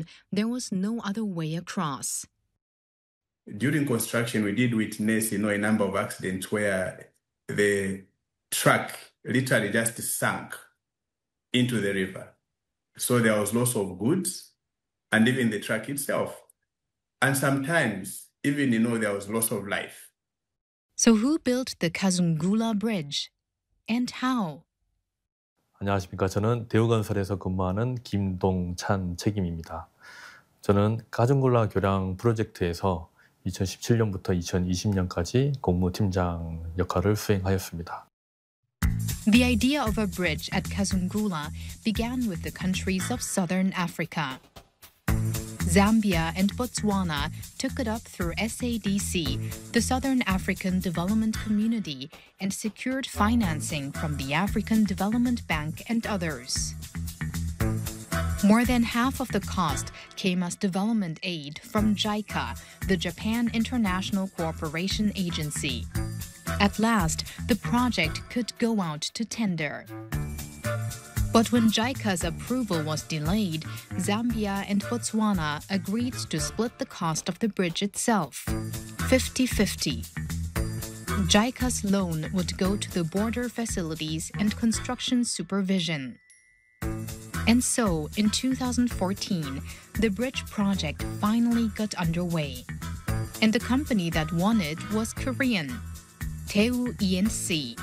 alone, there was no other way across. During construction, we did witness, a number of accidents where the truck literally just sank into the river. So there was loss of goods and even the truck itself. And sometimes even, there was loss of life. So who built the Kazungula Bridge? And how? 안녕하십니까. 저는 대우건설에서 근무하는 김동찬 책임입니다. 저는 가중굴라 교량 프로젝트에서 2017년부터 2020년까지 공무팀장 역할을 수행하였습니다. The idea of a bridge at Kazungula began with the countries of southern Africa. Zambia and Botswana took it up through SADC, the Southern African Development Community, and secured financing from the African Development Bank and others. More than half of the cost came as development aid from JICA, the Japan International Cooperation Agency. At last, the project could go out to tender. But when JICA's approval was delayed, Zambia and Botswana agreed to split the cost of the bridge itself, 50-50. JICA's loan would go to the border facilities and construction supervision. And so, in 2014, the bridge project finally got underway. And the company that won it was Korean, Daewoo E&C.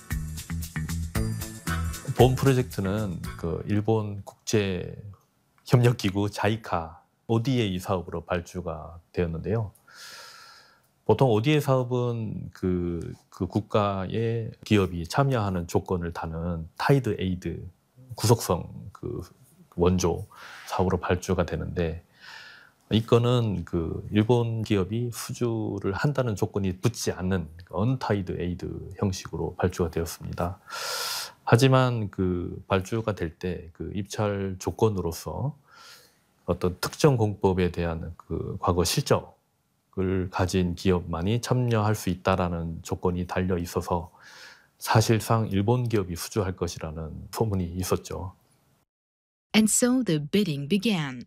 본 프로젝트는 일본 국제 협력기구 자이카 ODA 사업으로 발주가 되었는데요. 보통 ODA 사업은 그 국가의 기업이 참여하는 조건을 다는 타이드 에이드 구속성 원조 사업으로 발주가 되는데, 이건은 일본 기업이 수주를 한다는 조건이 붙지 않는 언타이드 에이드 형식으로 발주가 되었습니다. 하지만 발주가 될 때 입찰 조건으로서 어떤 특정 공법에 대한 과거 실적을 가진 기업만이 참여할 수 있다라는 조건이 달려 있어서 사실상 일본 기업이 수주할 것이라는 소문이 있었죠. And so the bidding began.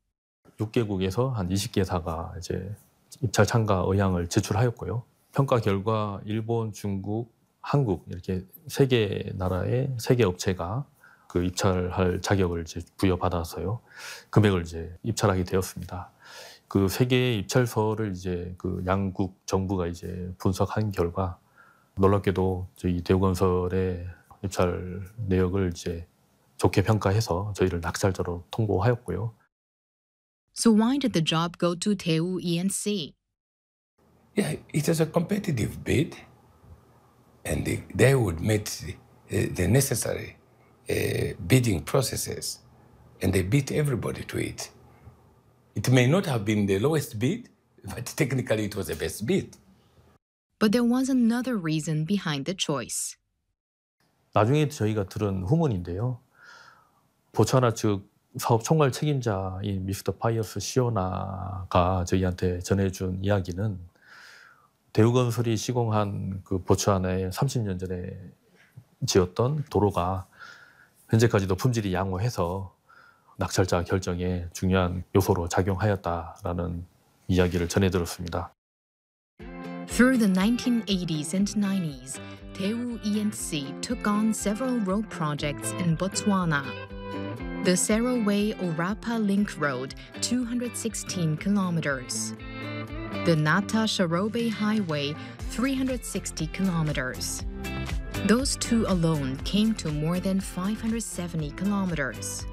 6개국에서 한 20개사가 이제 입찰 참가 의향을 제출하였고요. 평가 결과 일본, 중국, 한국 이렇게 3개 나라의 3개 업체가 입찰할 자격을 이제 부여받아서요. 금액을 이제 입찰하게 되었습니다. 3개의 입찰서를 이제 양국 정부가 이제 분석한 결과 놀랍게도 저희 대우건설의 입찰 내역을 이제 좋게 평가해서 저희를 낙찰자로 통보하였고요. So why did the job go to Daewoo E&C? Yeah, it was a competitive bid, and they would meet the necessary bidding processes, and they beat everybody to it. It may not have been the lowest bid, but technically it was the best bid. But there was another reason behind the choice. 나중에 저희가 들은 후문인데요. 보츠와나 측 사업 총괄 책임자인 미스터 파이어스 시오나가 저희한테 전해준 이야기는 대우건설이 시공한 보츠와나에 30년 전에 지었던 도로가 현재까지도 품질이 양호해서 낙찰자 결정에 중요한 요소로 작용하였다라는 이야기를 전해 들었습니다. Through the 1980s and 90s, Daewoo E&C took on several road projects in Botswana. The Serowe-Orapa Link Road, 216 kilometers. The Nata-Sharobe Highway, 360 kilometers. Those two alone came to more than 570 kilometers.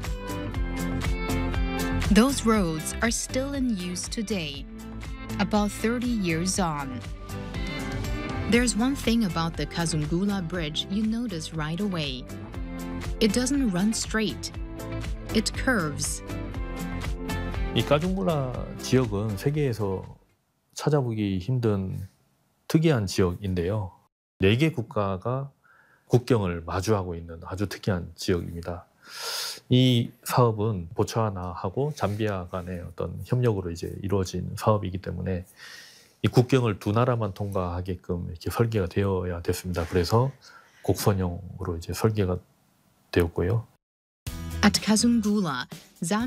Those roads are still in use today, about 30 years on. There's one thing about the Kazungula Bridge you notice right away. It doesn't run straight. It curves. 이 가중굴라 지역은 세계에서 찾아보기 힘든 특이한 지역인데요. 4개 국가가 국경을 마주하고 있는 아주 특이한 지역입니다. 이 사업은 보츠와나하고 잠비아 간의 어떤 협력으로 이제 이루어진 사업이기 때문에 이 국경을 두 나라만 통과하게끔 이렇게 설계가 되어야 됐습니다. 그래서 곡선형으로 이제 설계가 되었고요. At Kazungula,